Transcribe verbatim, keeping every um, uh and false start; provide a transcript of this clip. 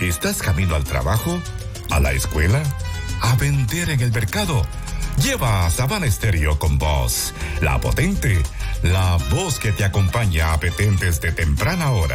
¿Estás camino al trabajo? ¿A la escuela? ¿A vender en el mercado? Lleva a Sabana Estéreo con vos, la potente, la voz que te acompaña a petentes de temprana hora.